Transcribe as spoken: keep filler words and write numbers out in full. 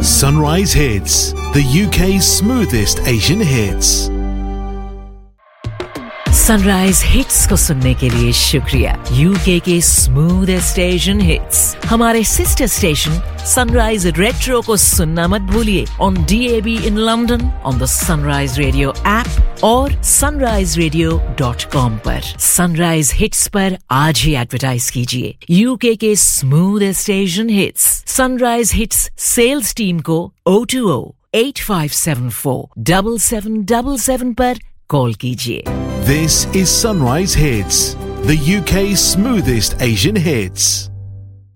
Sunrise Hits, the U K's smoothest Asian hits. Sunrise hits को सुनने के लिए शुक्रिया। यूके के स्मूथेस्ट एशियन हिट्स हमारे सिस्टर स्टेशन सनराइज रेट्रो को सुनना मत भूलिए on D A B in London, on the sunrise radio app और सनराइज रेडियो डॉट कॉम पर। सनराइज हिट्स पर आज ही एडवर्टाइज कीजिए। यूके के smoothest Asian hits sunrise hits sales team को O two O eight five seven four seven seven seven seven पर call कीजिए। This is Sunrise Hits, the U K's smoothest Asian hits.